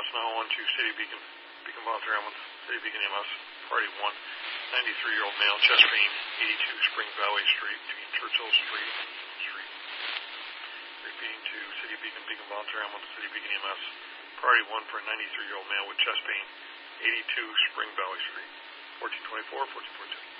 EMS now on to City Beacon, Beacon Volunteer Ambulance, City Beacon EMS, Party 1, 93-year-old male, chest pain, 82 Spring Valley Street, between Churchill Street and Eaton Street. Repeating to City Beacon, Beacon Volunteer Ambulance, City Beacon EMS, Party 1 for a 93-year-old male with chest pain, 82 Spring Valley Street, 1424, 1442.